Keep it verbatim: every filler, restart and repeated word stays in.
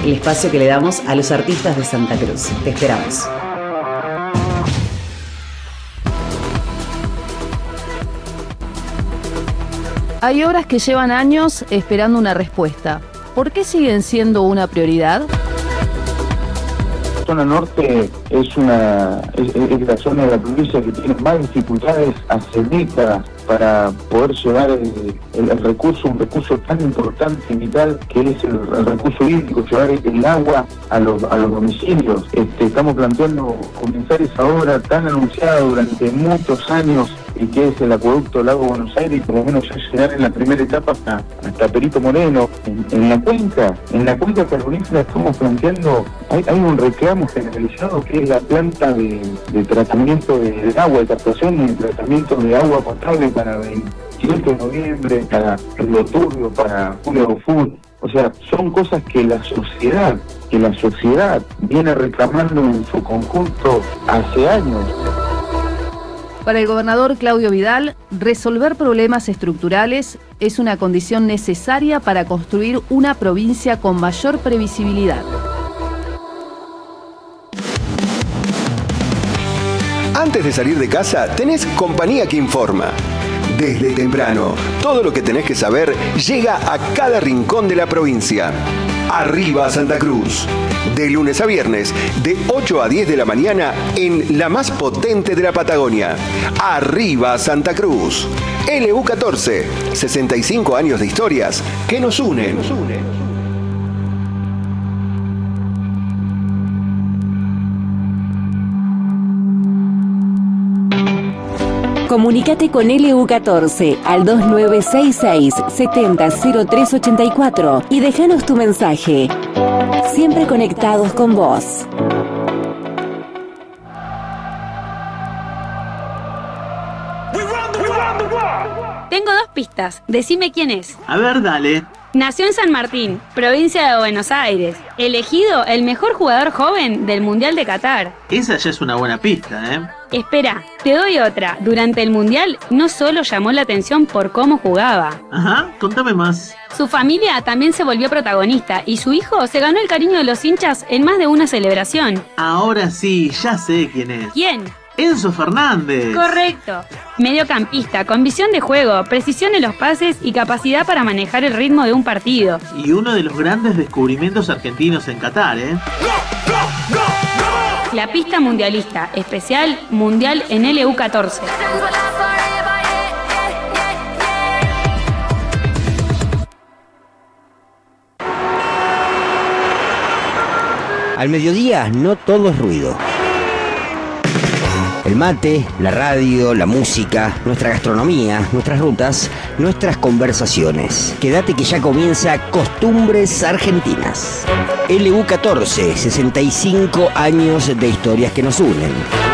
el espacio que le damos a los artistas de Santa Cruz. Te esperamos. Hay obras que llevan años esperando una respuesta. ¿Por qué siguen siendo una prioridad? La zona norte es una es, es la zona de la provincia que tiene más dificultades hace décadas para poder llevar el, el, el recurso, un recurso tan importante y vital que es el, el recurso hídrico, llevar el agua a los, a los domicilios. Este, estamos planteando comenzar esa obra tan anunciada durante muchos años y que es el acueducto Lago Buenos Aires, y por lo menos ya llegar en la primera etapa hasta, hasta Perito Moreno. En, en la cuenca, en la cuenca carbonífera estamos planteando, hay, hay un reclamo generalizado que es la planta de, de tratamiento de, de agua, de captación y de tratamiento de agua potable para veintiocho de noviembre, para Río Turbio, para Julio Fútbol. O sea, son cosas que la sociedad, que la sociedad viene reclamando en su conjunto hace años. Para el gobernador Claudio Vidal, resolver problemas estructurales es una condición necesaria para construir una provincia con mayor previsibilidad. Antes de salir de casa, tenés compañía que informa. Desde temprano, todo lo que tenés que saber llega a cada rincón de la provincia. Arriba Santa Cruz. De lunes a viernes, de ocho a diez de la mañana, en la más potente de la Patagonia. Arriba Santa Cruz. L U catorce, sesenta y cinco años de historias que nos unen. Comunícate con L U catorce al dos nueve seis seis, siete cero cero tres ocho cuatro y déjanos tu mensaje. Siempre conectados con vos. Tengo dos pistas. Decime quién es. A ver, dale. Nació en San Martín, provincia de Buenos Aires. Elegido el mejor jugador joven del Mundial de Qatar. Esa ya es una buena pista, ¿eh? Espera, te doy otra. Durante el Mundial no solo llamó la atención por cómo jugaba. Ajá, contame más. Su familia también se volvió protagonista y su hijo se ganó el cariño de los hinchas en más de una celebración. Ahora sí, ya sé quién es. ¿Quién? Enzo Fernández. Correcto. Mediocampista, con visión de juego, precisión en los pases y capacidad para manejar el ritmo de un partido. Y uno de los grandes descubrimientos argentinos en Qatar, ¿eh? La pista mundialista, especial Mundial en L U catorce. Al mediodía no todo es ruido. El mate, la radio, la música, nuestra gastronomía, nuestras rutas, nuestras conversaciones. Quédate que ya comienza Costumbres Argentinas. L U catorce, sesenta y cinco años de historias que nos unen.